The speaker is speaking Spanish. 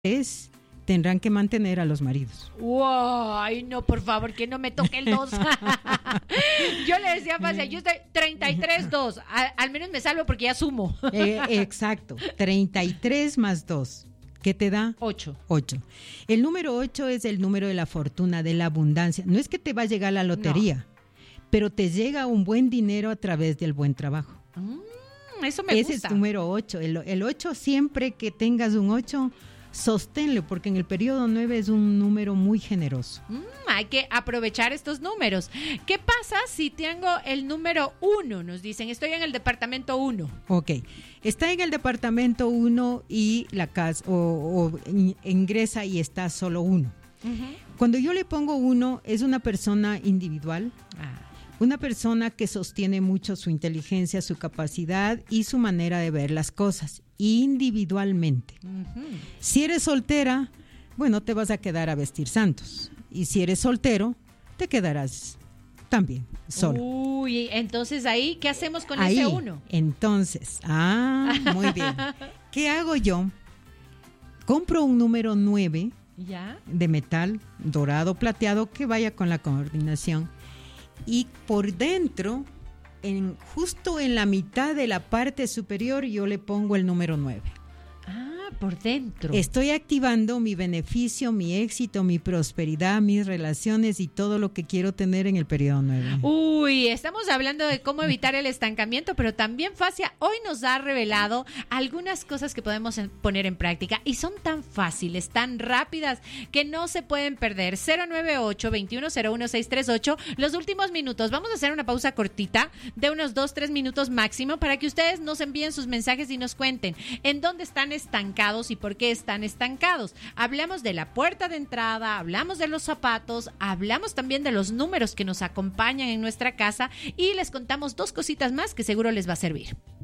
tendrán que mantener a los maridos. ¡Wow! Ay, no, por favor, que no me toque el 2. Yo le decía fácil, yo estoy 33-2. Al menos me salvo porque ya sumo. Exacto, 33 más 2. ¿Qué te da? 8. El número 8 es el número de la fortuna, de la abundancia. No es que te va a llegar la lotería, pero te llega un buen dinero a través del buen trabajo. Eso me gusta. Ese es número 8. El 8, siempre que tengas un 8, sosténlo, porque en el periodo 9 es un número muy generoso. Hay que aprovechar estos números. ¿Qué pasa si tengo el número 1? Nos dicen, estoy en el departamento 1. Ok, está en el departamento 1 y la casa, o ingresa y está solo 1. Cuando yo le pongo 1, es una persona individual. Una persona que sostiene mucho su inteligencia, su capacidad y su manera de ver las cosas individualmente. Si eres soltera, bueno, te vas a quedar a vestir santos. Y si eres soltero, te quedarás también solo. Uy, entonces ahí, ¿qué hacemos con ese 1? Entonces, muy bien. ¿Qué hago yo? Compro un número 9 de metal dorado, plateado, que vaya con la coordinación. Y por dentro, justo en la mitad de la parte superior, yo le pongo el número 9. Por dentro. Estoy activando mi beneficio, mi éxito, mi prosperidad, mis relaciones y todo lo que quiero tener en el periodo 9. Uy, estamos hablando de cómo evitar el estancamiento, pero también Fascia hoy nos ha revelado algunas cosas que podemos poner en práctica y son tan fáciles, tan rápidas, que no se pueden perder. 098-2101-638, los últimos minutos. Vamos a hacer una pausa cortita de unos 2-3 minutos máximo para que ustedes nos envíen sus mensajes y nos cuenten en dónde están estancados y por qué están estancados. Hablamos de la puerta de entrada, hablamos de los zapatos, hablamos también de los números que nos acompañan en nuestra casa y les contamos 2 cositas más que seguro les va a servir.